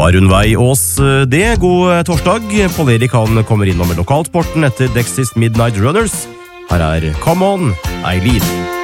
var Rundvei Ås det. God torsdag. Pål Erik han kommer innom med lokalsporten etter Dexys Midnight Runners. Her er Come On, Eileen.